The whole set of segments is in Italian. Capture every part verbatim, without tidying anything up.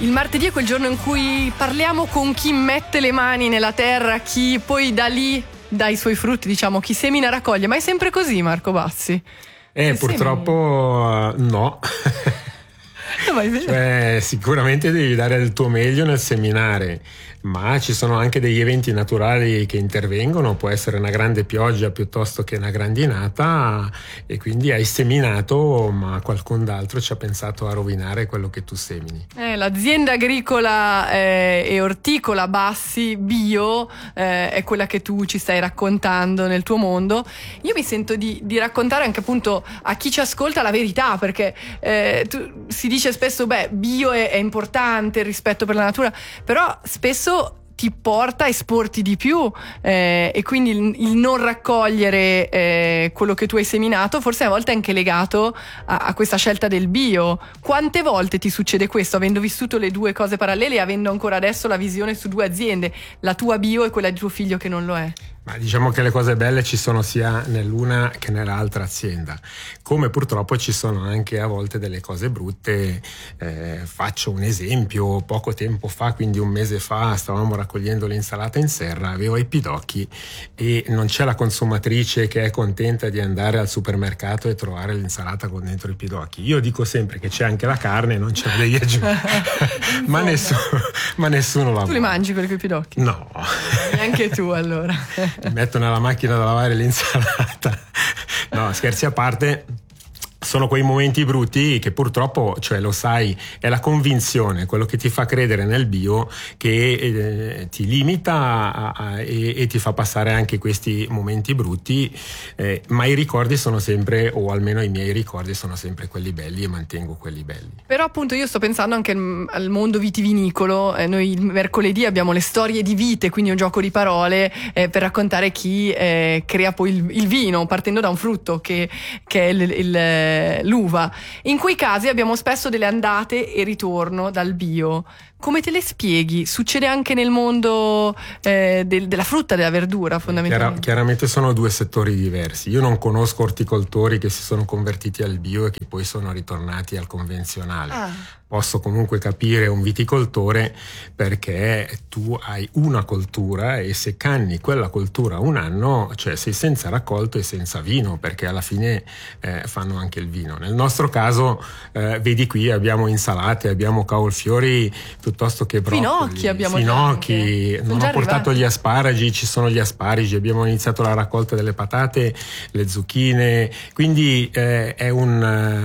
Il martedì è quel giorno in cui parliamo con chi mette le mani nella terra, chi poi da lì dà i suoi frutti, diciamo, chi semina raccoglie. Ma è sempre così, Marco Bassi? Eh, che purtroppo semini? No. No, ma è vero. Cioè, sicuramente devi dare il tuo meglio nel seminare, ma ci sono anche degli eventi naturali che intervengono, può essere una grande pioggia piuttosto che una grandinata, e quindi hai seminato ma qualcun altro ci ha pensato a rovinare quello che tu semini. Eh, l'azienda agricola eh, e orticola Bassi Bio eh, è quella che tu ci stai raccontando nel tuo mondo. Io mi sento di, di raccontare anche appunto a chi ci ascolta la verità, perché eh, tu, si dice spesso beh bio è, è importante, il rispetto per la natura, però spesso ti porta a esporti di più eh, e quindi il, il non raccogliere eh, quello che tu hai seminato forse a volte è anche legato a, a questa scelta del bio. Quante volte ti succede questo, avendo vissuto le due cose parallele e avendo ancora adesso la visione su due aziende, la tua bio e quella di tuo figlio che non lo è? Ma diciamo che le cose belle ci sono sia nell'una che nell'altra azienda, come purtroppo ci sono anche a volte delle cose brutte. Eh, faccio un esempio: poco tempo fa, quindi un mese fa, stavamo raccogliendo l'insalata in serra, avevo i pidocchi e non c'è la consumatrice che è contenta di andare al supermercato e trovare l'insalata con dentro i pidocchi. Io dico sempre che c'è anche la carne, non ce la devi aggiungere. ma, nessuno, ma nessuno la vuole. Tu li mangi quelli con i pidocchi? No. Neanche tu allora. Mi metto nella macchina da lavare l'insalata. No, scherzi a parte, sono quei momenti brutti che purtroppo, cioè lo sai, è la convinzione, quello che ti fa credere nel bio, che eh, ti limita a, a, e, e ti fa passare anche questi momenti brutti, eh, ma i ricordi sono sempre, o almeno i miei ricordi sono sempre quelli belli, e mantengo quelli belli. Però appunto io sto pensando anche al, al mondo vitivinicolo. Eh, noi il mercoledì abbiamo le storie di vite, quindi un gioco di parole eh, per raccontare chi eh, crea poi il, il vino partendo da un frutto che, che è il, il l'uva. In quei casi abbiamo spesso delle andate e ritorno dal bio. Come te le spieghi? Succede anche nel mondo eh, del, della frutta, della verdura, fondamentalmente. Chiara, chiaramente sono due settori diversi. Io non conosco orticoltori che si sono convertiti al bio e che poi sono ritornati al convenzionale. Ah. Posso comunque capire un viticoltore, perché tu hai una coltura e se canni quella coltura un anno, cioè sei senza raccolto e senza vino, perché alla fine eh, fanno anche il vino. Nel nostro caso eh, vedi qui abbiamo insalate, abbiamo cavolfiori piuttosto che broccoli, finocchi abbiamo finocchi, non ho portato arrivati. Gli asparagi, ci sono gli asparagi, abbiamo iniziato la raccolta delle patate, le zucchine, quindi eh, è, un,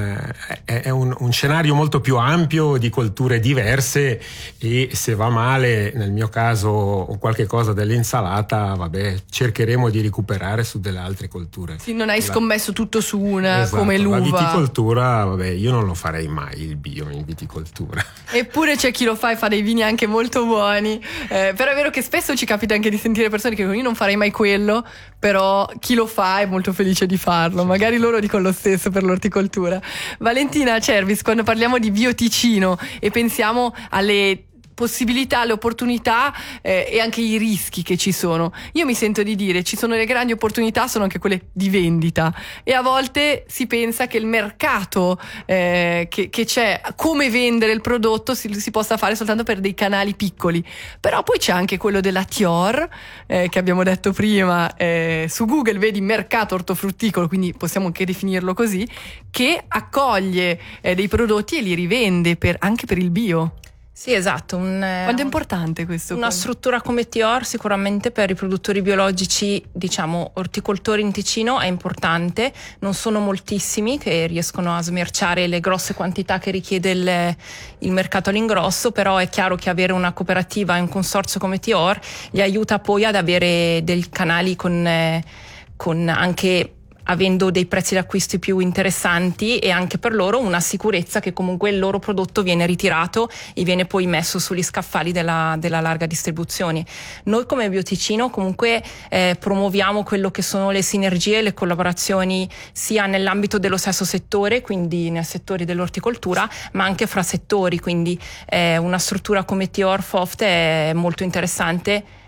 eh, è un, un scenario molto più ampio di colture diverse, e se va male, nel mio caso qualche cosa dell'insalata, vabbè, cercheremo di recuperare su delle altre colture. Sì, non hai la... scommesso tutto su una, esatto, come l'uva. La viticoltura, vabbè, io non lo farei mai il bio in viticoltura. Eppure c'è chi lo fa e fa dei vini anche molto buoni, eh, però è vero che spesso ci capita anche di sentire persone che dicono io non farei mai quello, però chi lo fa è molto felice di farlo. Magari loro dicono lo stesso per l'orticoltura. Valentina Cervis, quando parliamo di bioticino e pensiamo alle possibilità, le opportunità eh, e anche i rischi che ci sono, io mi sento di dire ci sono le grandi opportunità, sono anche quelle di vendita, e a volte si pensa che il mercato eh, che, che c'è, come vendere il prodotto si, si possa fare soltanto per dei canali piccoli, però poi c'è anche quello della T I O R eh, che abbiamo detto prima, eh, su Google vedi mercato ortofrutticolo, quindi possiamo anche definirlo così, che accoglie eh, dei prodotti e li rivende per, anche per il bio. Sì, esatto. Un, Quanto è importante questo? Una struttura come T I O R sicuramente per i produttori biologici, diciamo orticoltori in Ticino, è importante. Non sono moltissimi che riescono a smerciare le grosse quantità che richiede il, il mercato all'ingrosso, però è chiaro che avere una cooperativa e un consorzio come T I O R gli aiuta poi ad avere dei canali con, eh, con anche avendo dei prezzi d'acquisto più interessanti, e anche per loro una sicurezza che comunque il loro prodotto viene ritirato e viene poi messo sugli scaffali della, della larga distribuzione. Noi come Bioticino comunque eh, promuoviamo quello che sono le sinergie e le collaborazioni sia nell'ambito dello stesso settore, quindi nel settore dell'orticoltura, ma anche fra settori, quindi eh, una struttura come T I O R F O F T è molto interessante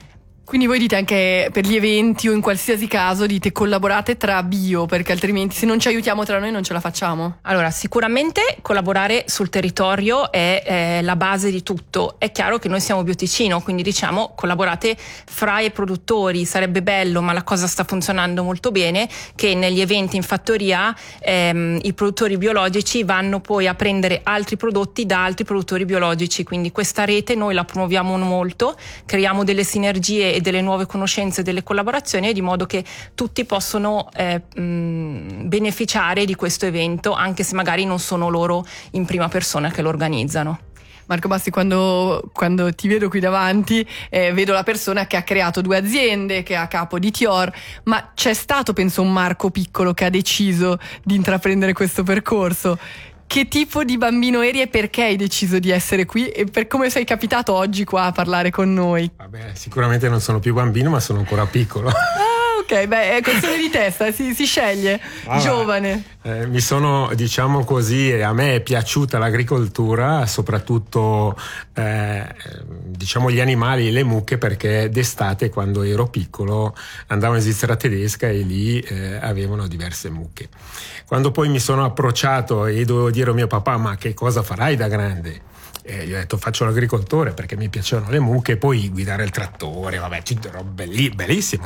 Quindi voi dite anche per gli eventi o in qualsiasi caso dite collaborate tra bio, perché altrimenti se non ci aiutiamo tra noi non ce la facciamo? Allora, sicuramente collaborare sul territorio è eh, la base di tutto. È chiaro che noi siamo Bioticino, quindi diciamo collaborate fra i produttori. Sarebbe bello, ma la cosa sta funzionando molto bene, che negli eventi in fattoria ehm, i produttori biologici vanno poi a prendere altri prodotti da altri produttori biologici, quindi questa rete noi la promuoviamo molto, creiamo delle sinergie e delle nuove conoscenze, delle collaborazioni, di modo che tutti possono eh, mh, beneficiare di questo evento, anche se magari non sono loro in prima persona che lo organizzano. Marco Bassi, quando, quando ti vedo qui davanti eh, vedo la persona che ha creato due aziende, che è a capo di Tior, ma c'è stato penso un Marco piccolo che ha deciso di intraprendere questo percorso. Che tipo di bambino eri e perché hai deciso di essere qui e per come sei capitato oggi qua a parlare con noi? Vabbè, sicuramente non sono più bambino, ma sono ancora piccolo. Ah, ok, beh, è questione di testa, si, si sceglie, ah, giovane. Eh, mi sono, diciamo così, a me è piaciuta l'agricoltura, soprattutto eh, diciamo gli animali e le mucche, perché d'estate quando ero piccolo andavo in Svizzera tedesca e lì eh, avevano diverse mucche. Quando poi mi sono approcciato e dovevo dire a mio papà: ma che cosa farai da grande? E gli ho detto: faccio l'agricoltore, perché mi piacevano le mucche, poi guidare il trattore, vabbè, belli, bellissimo.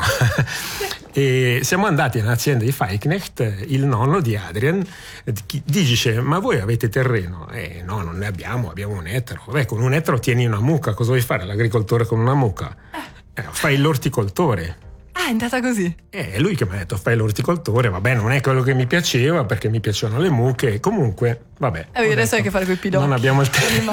E siamo andati nell'azienda di Feiknecht, il nonno di Adrian dice: ma voi avete terreno? Eh no, non ne abbiamo, abbiamo un ettaro. Vabbè, con un ettaro tieni una mucca, cosa vuoi fare l'agricoltore con una mucca? Eh, fai l'orticoltore. Ah, è andata così? Eh, è lui che mi ha detto: fai l'orticoltore. Vabbè, non è quello che mi piaceva, perché mi piacevano le mucche. Comunque, vabbè. Eh, adesso hai che fare coi pidocchi. Non abbiamo il tempo.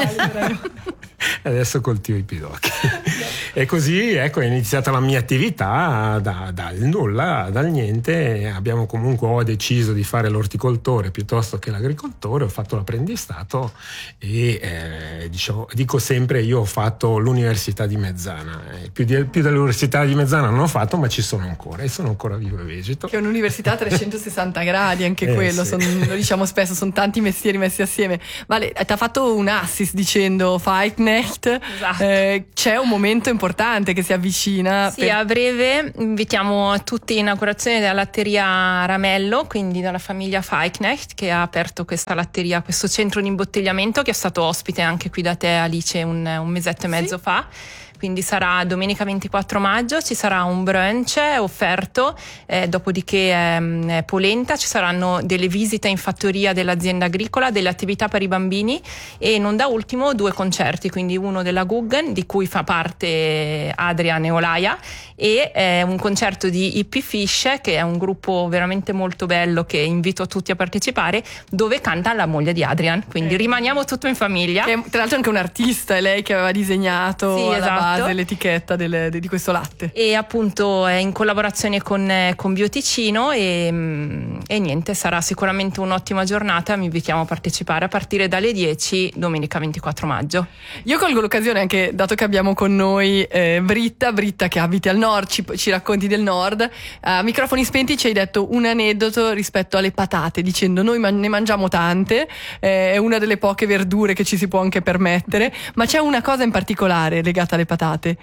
Adesso coltivo i pidocchi. E così, ecco, è iniziata la mia attività da, dal nulla, dal niente. Abbiamo comunque ho deciso di fare l'orticoltore piuttosto che l'agricoltore. Ho fatto l'apprendistato e eh, diciamo, dico sempre: io ho fatto l'università di Mezzana. Eh, più, di, più dell'università di Mezzana non ho fatto, ma ci sono ancora e sono ancora vivo e vegeto. Che è un'università a trecentosessanta gradi, anche eh, quello, sì. son, lo diciamo spesso, sono tanti mestieri messi assieme. Vale, ti ha fatto un assist dicendo Feiknecht, esatto. eh, c'è un momento importante che si avvicina. Sì, per... a breve invitiamo tutti all'inaugurazione della latteria Ramello, quindi dalla famiglia Feiknecht, che ha aperto questa latteria, questo centro di imbottigliamento, che è stato ospite anche qui da te, Alice, un, un mesetto e mezzo sì. fa. Quindi sarà domenica ventiquattro maggio, ci sarà un brunch offerto, eh, dopodiché eh, polenta, ci saranno delle visite in fattoria dell'azienda agricola, delle attività per i bambini e non da ultimo due concerti, quindi uno della Guggen, di cui fa parte Adrian e Olaia, e eh, un concerto di Hippie Fish, che è un gruppo veramente molto bello che invito tutti a partecipare, dove canta la moglie di Adrian, quindi eh. rimaniamo tutto in famiglia. Che è, tra l'altro, anche un artista, è lei che aveva disegnato sì, alla esatto. base l'etichetta delle, di questo latte. E appunto è in collaborazione con, con Bioticino e, e niente, sarà sicuramente un'ottima giornata. Mi invitiamo a partecipare a partire dalle dieci domenica ventiquattro maggio. Io colgo l'occasione, anche dato che abbiamo con noi eh, Britta Britta che abiti al nord, ci, ci racconti del nord. A uh, microfoni spenti ci hai detto un aneddoto rispetto alle patate, dicendo: noi man- ne mangiamo tante, eh, è una delle poche verdure che ci si può anche permettere, ma c'è una cosa in particolare legata alle patate.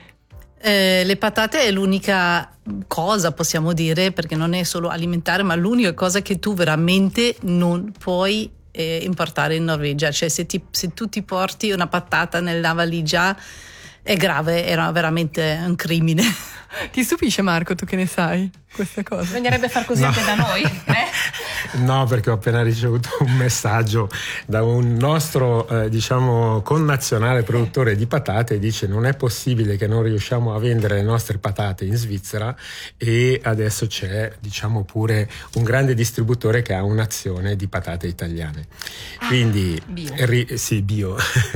Eh, le patate è l'unica cosa, possiamo dire, perché non è solo alimentare, ma l'unica cosa che tu veramente non puoi eh, importare in Norvegia. Cioè, se, ti, se tu ti porti una patata nella valigia è grave, era veramente un crimine. Ti stupisce, Marco, tu che ne sai questa cosa? Bisognerebbe far così no. anche da noi, eh? No, perché ho appena ricevuto un messaggio da un nostro eh, diciamo connazionale produttore di patate, e dice: non è possibile che non riusciamo a vendere le nostre patate in Svizzera, e adesso c'è diciamo pure un grande distributore che ha un'azione di patate italiane. Ah, quindi bio. Ri, sì, bio.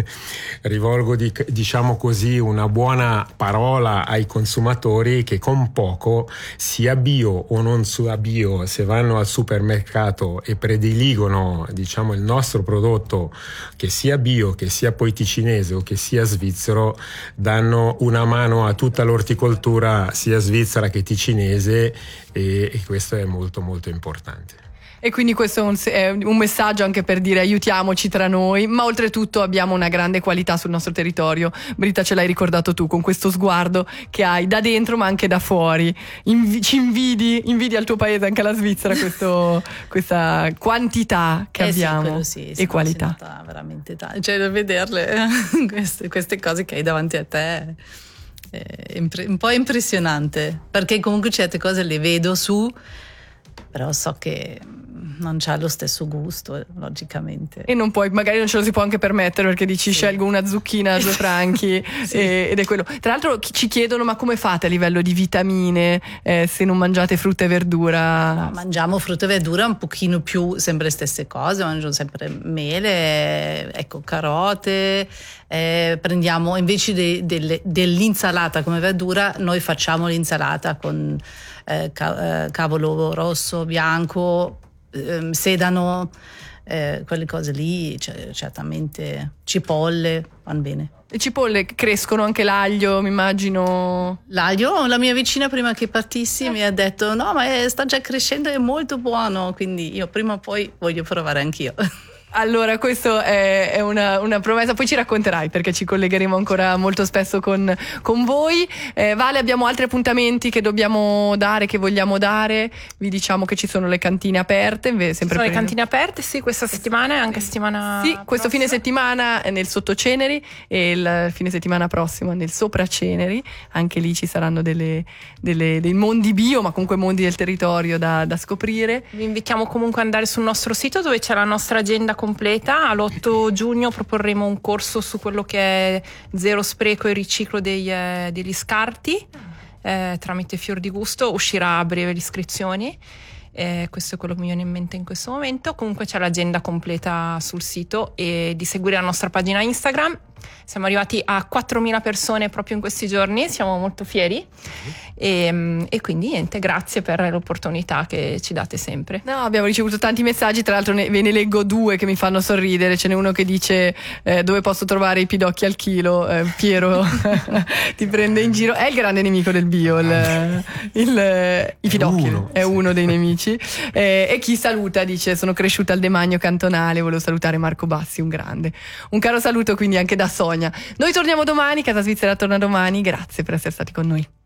Rivolgo di, diciamo così una buona parola ai consumatori, che con poco, sia bio o non sia bio, se vanno al supermercato e prediligono diciamo il nostro prodotto, che sia bio, che sia poi ticinese o che sia svizzero, danno una mano a tutta l'orticoltura sia svizzera che ticinese, e, e questo è molto molto importante. E quindi questo è un, è un messaggio anche per dire aiutiamoci tra noi, ma oltretutto abbiamo una grande qualità sul nostro territorio. Britta, ce l'hai ricordato tu con questo sguardo che hai da dentro ma anche da fuori. Invi- ci invidi, invidi al tuo paese, anche alla Svizzera, questo, questa quantità che eh abbiamo sì, sì, e qualità. Veramente tanto. Cioè, da vederle queste, queste cose che hai davanti a te è impre- un po' impressionante, perché comunque certe cose le vedo su, però so che non c'ha lo stesso gusto, logicamente. E non puoi, magari non ce lo si può anche permettere, perché dici sì. Scelgo una zucchina a due franchi sì. e, ed è quello. Tra l'altro ci chiedono ma come fate a livello di vitamine eh, se non mangiate frutta e verdura? No, mangiamo frutta e verdura un pochino più, sempre le stesse cose, mangio sempre mele, ecco, carote, eh, prendiamo invece de, de, dell'insalata come verdura, noi facciamo l'insalata con eh, ca, eh, cavolo rosso, bianco, sedano, eh, quelle cose lì, cioè, certamente cipolle vanno bene. Le cipolle crescono, anche l'aglio, mi immagino. L'aglio, la mia vicina prima che partissi eh. mi ha detto no ma è, sta già crescendo, è molto buono, quindi io prima o poi voglio provare anch'io. Allora, questo è, è una, una promessa, poi ci racconterai perché ci collegheremo ancora molto spesso con, con voi. Eh, Vale, abbiamo altri appuntamenti che dobbiamo dare, che vogliamo dare. Vi diciamo che ci sono le cantine aperte. Sempre sono per... le cantine aperte, sì, questa settimana e anche settimana Sì, questo prossima. fine settimana nel Sottoceneri e il fine settimana prossimo nel Sopraceneri. Anche lì ci saranno delle, delle, dei mondi bio, ma comunque mondi del territorio da, da scoprire. Vi invitiamo comunque ad andare sul nostro sito dove c'è la nostra agenda completa. All'otto giugno proporremo un corso su quello che è zero spreco e riciclo dei, eh, degli scarti eh, tramite Fior di Gusto. Uscirà a breve le iscrizioni. Eh, questo è quello che mi viene in mente in questo momento. Comunque c'è l'agenda completa sul sito e di seguire la nostra pagina Instagram. Siamo arrivati a quattromila persone proprio in questi giorni, siamo molto fieri e, e quindi niente, grazie per l'opportunità che ci date sempre. No, abbiamo ricevuto tanti messaggi, tra l'altro ne, ve ne leggo due che mi fanno sorridere. Ce n'è uno che dice eh, dove posso trovare i pidocchi al chilo. eh, Piero ti prende in giro, è il grande nemico del bio il, il, i pidocchi, è uno, è uno dei nemici. eh, e chi saluta dice sono cresciuta al demanio cantonale, volevo salutare Marco Bassi, un grande, un caro saluto quindi anche da Sonia. Noi torniamo domani, Casa Svizzera torna domani, grazie per essere stati con noi.